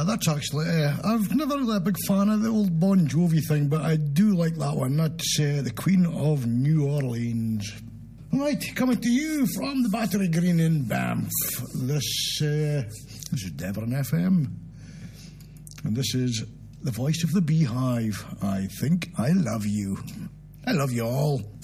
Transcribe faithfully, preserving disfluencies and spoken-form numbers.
that's actually... Uh, I've never really a big fan of the old Bon Jovi thing, but I do like that one. That's uh, the Queen of New Orleans. Right, coming to you from the Battery Green in Banff. This, uh, this is Devon F M. And this is the voice of the Beehive. I think I love you. I love you all.